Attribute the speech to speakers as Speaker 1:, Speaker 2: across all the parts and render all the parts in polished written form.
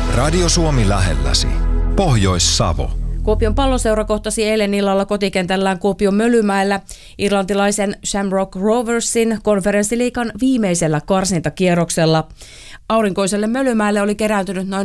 Speaker 1: Radio Suomi lähelläsi. Pohjois-Savo.
Speaker 2: Kuopion Palloseura kohtasi eilen illalla kotikentällään Kuopion Mölymäellä irlantilaisen Shamrock Roversin konferenssiliigan viimeisellä karsintakierroksella. Aurinkoiselle Mölymäelle oli kerääntynyt noin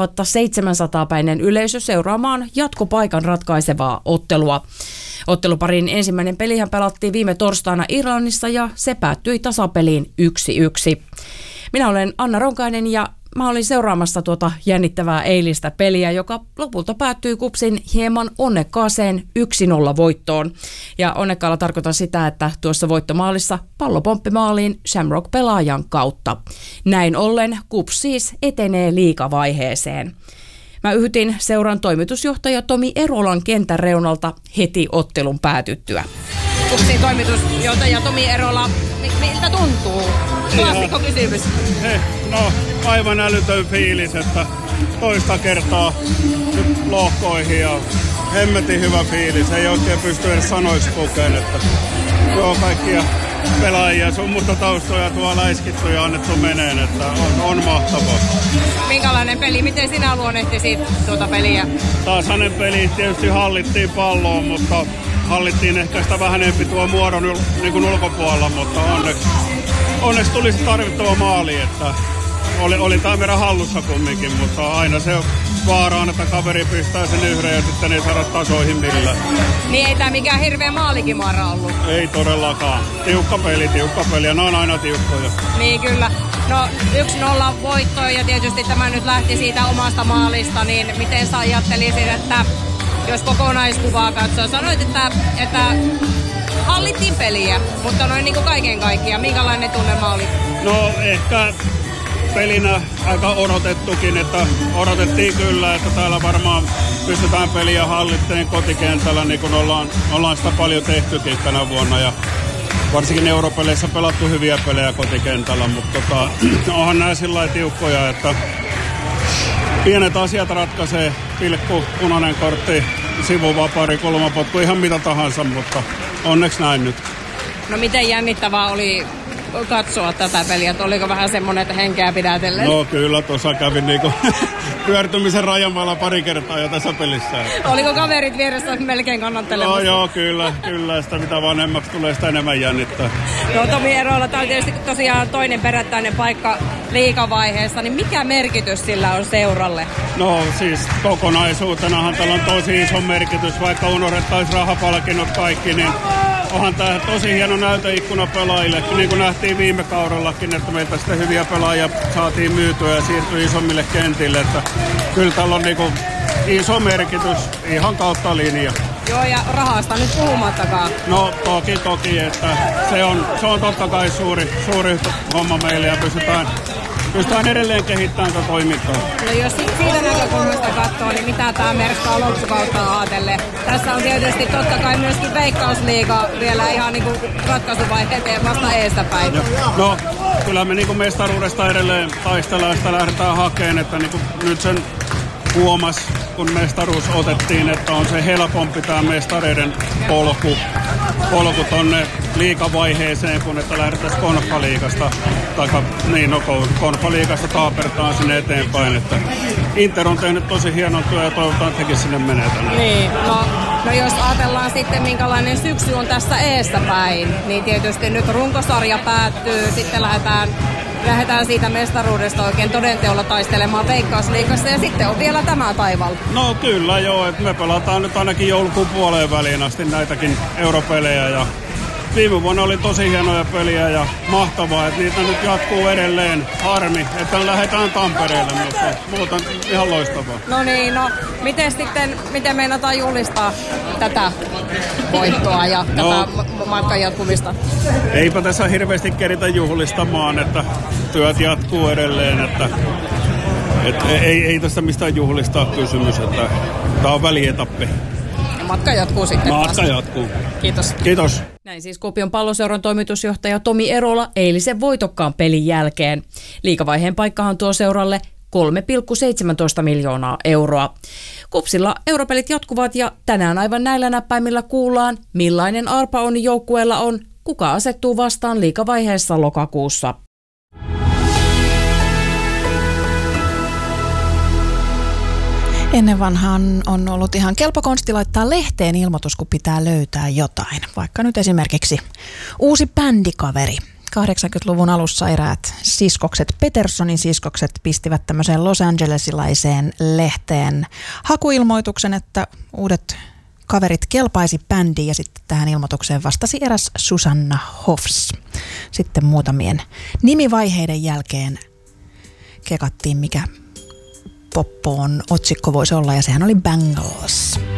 Speaker 2: 2700-päinen yleisö seuraamaan jatkopaikan ratkaisevaa ottelua. Otteluparin ensimmäinen pelihän pelattiin viime torstaina Irlannissa ja se päättyi tasapeliin 1-1. Minä olen Anna Ronkainen ja mä olin seuraamassa tuota jännittävää eilistä peliä, joka lopulta päättyi KuPSin hieman onnekkaaseen 1-0 voittoon. Ja onnekkaalla tarkoitan sitä, että tuossa voittomaalissa pallo pomppi maaliin Shamrock-pelaajan kautta. Näin ollen KuPS siis etenee liigavaiheeseen. Mä yhytin seuran toimitusjohtaja Tomi Erolan kentän reunalta heti ottelun päätyttyä.
Speaker 3: KuPSin toimitusjohtaja Tomi Erola, miltä tuntuu? Klassikko kysymys.
Speaker 4: No, aivan älytön fiilis, että toista kertaa nyt lohkoihin ja hemmetin hyvä fiilis. Ei oikein pysty edes sanoiksi kokeen, että joo, kaikkia pelaajia sun mutta taustoja tuolla läiskitty ja annettu meneen, että on mahtavaa.
Speaker 3: Minkälainen peli? Miten sinä luonnehtisit tuota peliä?
Speaker 4: Tasainen peli, tietysti hallittiin palloa, mutta hallittiin ehkä sitä vähän enempi tuo muodon niin kuin ulkopuolella, mutta onneksi tuli se tarvittava maali, että oli tämä meidän hallussa kumminkin, mutta aina se vaaraan, että kaveri pistää sen yhden ja sitten ei saada tasoihin millään.
Speaker 3: Niin ei tämä mikään hirveä maalikimaara ollut?
Speaker 4: Ei todellakaan. Tiukka peli ja ne on aina tiukkoja.
Speaker 3: Niin kyllä. No 1-0 voitto ja tietysti tämä nyt lähti siitä omasta maalista, niin miten sä ajattelisit, että jos kokonaiskuvaa katsoo, sanoit, että hallittiin peliä, mutta noin niin kuin kaiken kaikkiaan, minkälainen tunnelma oli?
Speaker 4: No ehkä pelinä aika odotettukin, että odotettiin kyllä, että täällä varmaan pystytään peliä hallitteen kotikentällä, niin kuin ollaan sitä paljon tehtykin tänä vuonna ja varsinkin europeleissä pelattu hyviä pelejä kotikentällä, mutta onhan nämä sillä lailla tiukkoja, että pienet asiat ratkaisee, pilkku, punainen kortti, sivuvapari, kulmapotku, ihan mitä tahansa, mutta onneksi näin nyt.
Speaker 3: No miten jännittävää oli katsoa tätä peliä? Oliko vähän semmoinen, että henkeä pidätellen?
Speaker 4: No kyllä, tuossa kävin niinku pyörtymisen rajamaalla pari kertaa jo tässä pelissä.
Speaker 3: Oliko kaverit vieressä melkein kannattelemassa?
Speaker 4: No joo, kyllä. Sitä mitä vanhemmaksi tulee, sitä enemmän jännittää.
Speaker 3: No Tomi Erola, tämä on tietysti tosiaan toinen perättäinen paikka liigavaiheessa, niin mikä merkitys sillä on seuralle?
Speaker 4: No siis kokonaisuutenahan tällä on tosi iso merkitys, vaikka unohdettaisiin rahapalkinnot kaikki, niin onhan tämä tosi hieno näyteikkuna pelaajille, niin kuin nähtiin viime kaudellakin, että meiltä sitten hyviä pelaajia saatiin myytyä ja siirtyi isommille kentille, että kyllä tällä on niinku iso merkitys ihan kautta linja.
Speaker 3: Joo, ja rahasta nyt puhumattakaan.
Speaker 4: No toki, että se on totta kai suuri homma meille ja pystytään edelleen kehittämään tätä toimintaa.
Speaker 3: No jos siitä näkökulmasta katsoo, niin mitä tämä merkkaa loppukautta ajatellen? Tässä on tietysti totta kai myöskin Veikkausliiga vielä ihan niin kuin ratkaisuvaiheeseen vasta eestäpäin.
Speaker 4: No kyllä me niin kuin mestaruudesta edelleen taistellaan, sitä lähdetään hakemaan, että niin kuin nyt sen huomas, kun mestaruus otettiin, että on se helpompi tämä mestareiden polku tonne liigavaiheeseen, kun että lähdettäisiin konfaliigasta, konfaliigasta taapertaan sinne eteenpäin, että Inter on tehnyt tosi hienon työn ja toivotaan, että hekin sinne menee tänne.
Speaker 3: Niin, no jos ajatellaan sitten minkälainen syksy on tässä eestäpäin, niin tietysti nyt runkosarja päättyy, sitten lähdetään siitä mestaruudesta oikein todenteolla taistelemaan Veikkausliigassa ja sitten on vielä tämä taival.
Speaker 4: No kyllä joo, että me pelataan nyt ainakin joulukuun puoleen väliin asti näitäkin europelejä ja viime vuonna oli tosi hienoja peliä ja mahtavaa, että niitä nyt jatkuu edelleen. Harmi, että lähdetään Tampereelle, mutta muuten ihan loistavaa.
Speaker 3: No niin, miten meinataan juhlistaa tätä voittoa ja tätä matkan jatkumista?
Speaker 4: Eipä tässä hirveästi keritä juhlistamaan, että työt jatkuu edelleen, että ei tässä mistään juhlistaa kysymys, että tämä on välietappi.
Speaker 3: Matka jatkuu sitten.
Speaker 4: Matka jatkuu.
Speaker 3: Kiitos.
Speaker 2: Näin siis Kuopion Palloseuran toimitusjohtaja Tomi Erola eilisen voitokkaan pelin jälkeen. Liigavaiheen paikkahan tuo seuralle 3,17 miljoonaa euroa. KuPSilla europelit jatkuvat ja tänään aivan näillä näppäimillä kuullaan, millainen arpa on joukkueella on, kuka asettuu vastaan liigavaiheessa lokakuussa.
Speaker 5: Ennen vanhaan on ollut ihan kelpo konsti laittaa lehteen ilmoitus, kun pitää löytää jotain. Vaikka nyt esimerkiksi uusi bändikaveri. 80-luvun alussa eräät siskokset, Petersonin siskokset, pistivät tämmöiseen Los Angelesilaiseen lehteen hakuilmoituksen, että uudet kaverit kelpaisi bändiin, ja sitten tähän ilmoitukseen vastasi eräs Susanna Hoffs. Sitten muutamien nimivaiheiden jälkeen kekattiin, mikä poppoon otsikko voisi olla, ja sehän oli Bangles.